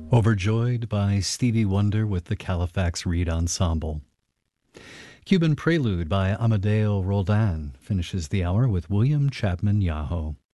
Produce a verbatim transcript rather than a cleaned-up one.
Overjoyed by Stevie Wonder with the Califax Reed Ensemble. Cuban Prelude by Amadeo Roldan finishes the hour with William Chapman Yaho.